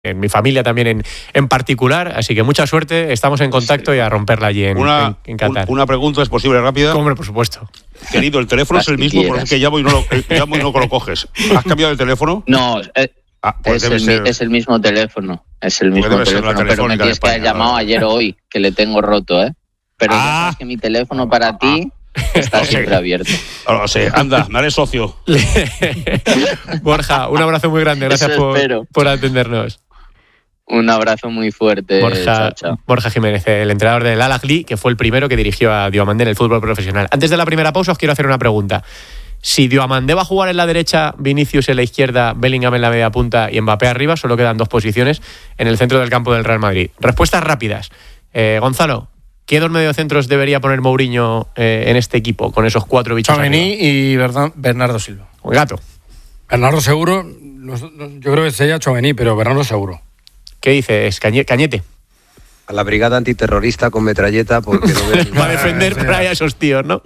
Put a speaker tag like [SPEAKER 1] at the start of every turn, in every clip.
[SPEAKER 1] en mi familia también en particular, así que mucha suerte, estamos en contacto y a romperla allí en Qatar.
[SPEAKER 2] Una pregunta, ¿es posible rápida?
[SPEAKER 1] Hombre, por supuesto.
[SPEAKER 2] Querido, el teléfono es el mismo, por eso que llamo y no lo coges. ¿Has cambiado el teléfono?
[SPEAKER 3] No,
[SPEAKER 2] pues
[SPEAKER 3] es el mismo teléfono. Es el mismo teléfono, pero me tienes que haber llamado ayer o hoy, que le tengo roto, ¿eh? Pero ya sabes que mi teléfono para ti está siempre abierto.
[SPEAKER 2] No lo sé, anda, me haré socio.
[SPEAKER 1] Borja, un abrazo muy grande, gracias por atendernos.
[SPEAKER 3] Un abrazo muy fuerte,
[SPEAKER 1] Borja Jiménez, el entrenador del Al-Ahly, que fue el primero que dirigió a Diomandé en el fútbol profesional. Antes de la primera pausa os quiero hacer una pregunta. Si Diomandé va a jugar en la derecha, Vinicius en la izquierda, Bellingham en la media punta y Mbappé arriba, solo quedan 2 posiciones en el centro del campo del Real Madrid. Respuestas rápidas. Gonzalo, ¿qué 2 mediocentros debería poner Mourinho en este equipo con esos 4 bichos?
[SPEAKER 4] Tchouaméni y Bernardo Silva.
[SPEAKER 1] El gato.
[SPEAKER 4] Bernardo seguro, yo creo que sería Tchouaméni, pero Bernardo seguro.
[SPEAKER 1] ¿Qué dices, Cañete?
[SPEAKER 5] A la brigada antiterrorista con metralleta, porque no ves.
[SPEAKER 1] Va a defender por ahí a esos tíos, ¿no?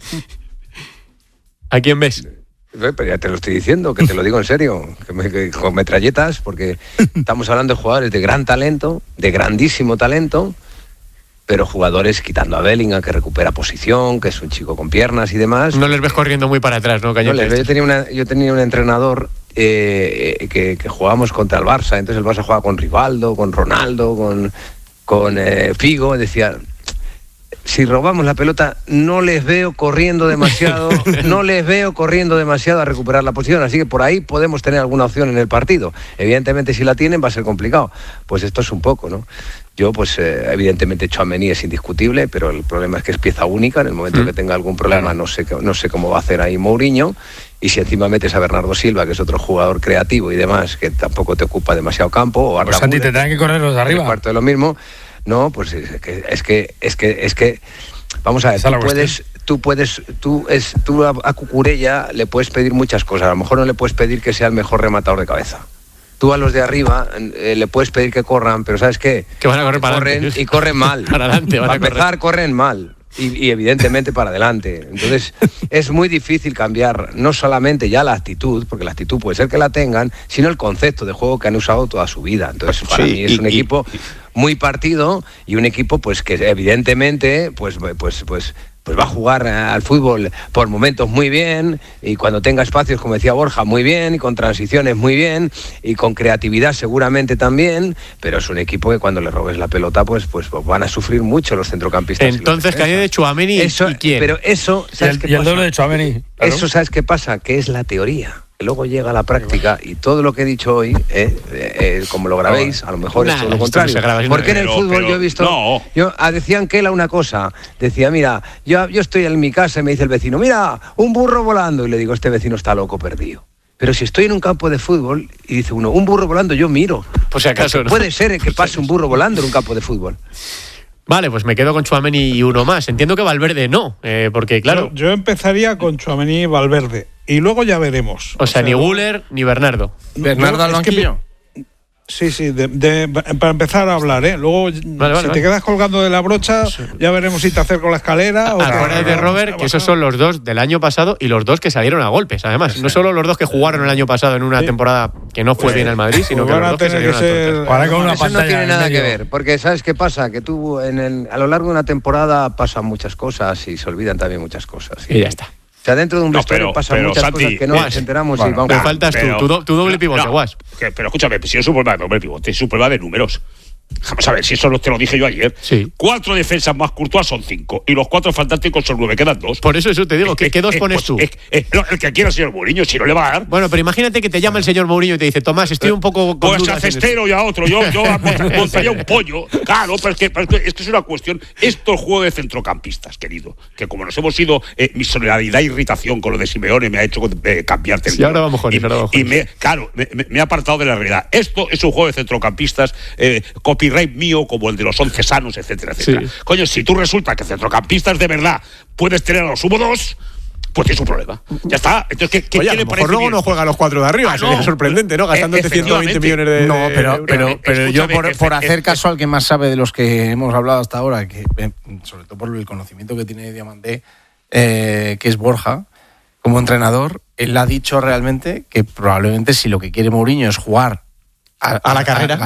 [SPEAKER 1] ¿A quién ves?
[SPEAKER 5] Pero ya te lo estoy diciendo, que te lo digo en serio, que con metralletas, porque estamos hablando de jugadores de gran talento, de grandísimo talento, pero jugadores quitando a Bellingham, que recupera posición, que es un chico con piernas y demás.
[SPEAKER 1] No les ves corriendo muy para atrás, ¿no, Cañete?
[SPEAKER 5] No, yo tenía un entrenador que jugábamos contra el Barça, entonces el Barça jugaba con Rivaldo, con Ronaldo, con Figo, decía, si robamos la pelota no les veo corriendo demasiado a recuperar la posición, así que por ahí podemos tener alguna opción en el partido. Evidentemente si la tienen va a ser complicado. Pues esto es un poco, ¿no? Yo, pues evidentemente Tchouaméni es indiscutible, pero el problema es que es pieza única. En el momento que tenga algún problema, no sé cómo va a hacer ahí Mourinho. Y si encima metes a Bernardo Silva, que es otro jugador creativo y demás, que tampoco te ocupa demasiado campo, o
[SPEAKER 4] pues Santi, te tendrán que correr los de arriba.
[SPEAKER 5] Parte de lo mismo. No, pues es que vamos a ver, tú a Cucurella le puedes pedir muchas cosas. A lo mejor no le puedes pedir que sea el mejor rematador de cabeza. Tú a los de arriba le puedes pedir que corran, pero ¿sabes qué?
[SPEAKER 1] Que van a correr para adelante.
[SPEAKER 5] Y corren mal.
[SPEAKER 1] Para adelante,
[SPEAKER 5] para empezar, corren mal. Y evidentemente para adelante. Entonces es muy difícil cambiar no solamente ya la actitud, porque la actitud puede ser que la tengan, sino el concepto de juego que han usado toda su vida. Entonces para mí es un equipo muy partido y un equipo pues que evidentemente pues va a jugar al fútbol por momentos muy bien, y cuando tenga espacios, como decía Borja, muy bien, y con transiciones muy bien, y con creatividad seguramente también, pero es un equipo que cuando le robes la pelota pues van a sufrir mucho los centrocampistas.
[SPEAKER 1] Entonces cae de Tchouaméni y ¿quién?
[SPEAKER 5] Pero eso, ¿sabes qué pasa?
[SPEAKER 4] Y el doble de Tchouaméni. Claro.
[SPEAKER 5] Eso, ¿sabes qué pasa? Que es la teoría. Luego llega la práctica y todo lo que he dicho hoy, como lo grabéis, a lo mejor es todo lo contrario. Porque en el fútbol yo he visto... Decían que era una cosa. Decía, mira, yo estoy en mi casa y me dice el vecino, mira, un burro volando. Y le digo, este vecino está loco, perdido. Pero si estoy en un campo de fútbol y dice uno, un burro volando, yo miro.
[SPEAKER 1] Por si acaso, ¿no?
[SPEAKER 5] Puede ser que pase un burro volando en un campo de fútbol.
[SPEAKER 1] Vale, pues me quedo con Tchouaméni y uno más. Entiendo que Valverde no, porque claro...
[SPEAKER 6] Yo empezaría con Tchouaméni y Valverde. Y luego ya veremos.
[SPEAKER 1] O sea, ni Güler ni Bernardo.
[SPEAKER 4] ¿Bernardo al banquillo?
[SPEAKER 6] Sí, para empezar a hablar, ¿eh? Luego, si te quedas colgando de la brocha, ya veremos si te acerco la escalera.
[SPEAKER 1] Acuérdate, Robert, que esos son los 2 del año pasado y los 2 que salieron a golpes, además. No solo los 2 que jugaron el año pasado en una temporada que no fue bien al Madrid, sino que los 2 que salieron a golpes.
[SPEAKER 5] Eso no tiene nada que ver, porque ¿sabes qué pasa? Que tú, a lo largo de una temporada pasan muchas cosas y se olvidan también muchas cosas.
[SPEAKER 1] Y ya está.
[SPEAKER 5] O sea, dentro de un vestuario pasan muchas cosas que no nos enteramos y vamos.
[SPEAKER 1] Pero faltas tu doble pivote, Guas.
[SPEAKER 2] Pero escúchame, si es un problema de doble pivote, es un problema de números. Vamos a ver, si eso te lo dije yo ayer.
[SPEAKER 1] Sí.
[SPEAKER 2] 4 defensas más Courtois son 5 y los 4 fantásticos son 9, quedan 2.
[SPEAKER 1] Por eso te digo, ¿qué 2 pones tú?
[SPEAKER 2] El que quiera el señor Mourinho, si no le va a dar.
[SPEAKER 1] Bueno, pero imagínate que te llama el señor Mourinho y te dice, Tomás, estoy un poco con
[SPEAKER 2] pues a Cestero y a otro, yo montaría un pollo. Claro, pero es que es una cuestión. Esto es juego de centrocampistas, querido. Que como nos hemos ido, mi solidaridad e irritación con lo de Simeone me ha hecho cambiarte el
[SPEAKER 1] sí, ahora vamos con eso.
[SPEAKER 2] Y me ha apartado de la realidad. Esto es un juego de centrocampistas, copyright mío, como el de los 11 sanos, etcétera, etcétera. Sí. Coño, si tú resulta que centrocampistas de verdad puedes tener a los sumo 2, pues tienes un problema. Ya está. Entonces, ¿qué le parece?
[SPEAKER 1] Luego bien? No juega a los 4 de arriba, sería sorprendente, ¿no? Gastándote 120 millones de
[SPEAKER 4] No, pero yo por hacer caso al que más sabe de los que hemos hablado hasta ahora, que sobre todo por el conocimiento que tiene Diomandé, que es Borja, como entrenador, él ha dicho realmente que probablemente si lo que quiere Mourinho es jugar a la carrera,